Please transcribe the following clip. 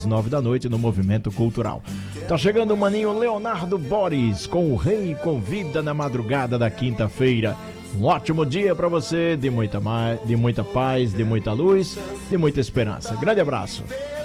9 da noite no Movimento Cultural. Tá chegando o maninho Leonardo Boris com o Rei Convida na madrugada da quinta-feira. Um ótimo dia para você, de muita paz, de muita luz, de muita esperança. Grande abraço.